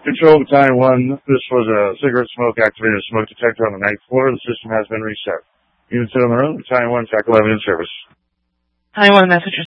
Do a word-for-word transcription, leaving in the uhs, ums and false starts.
Control Battalion one, this was a cigarette smoke activated smoke detector on the ninth floor. The system has been reset. Units on the road, Battalion one, Tac eleven in service. Battalion one, message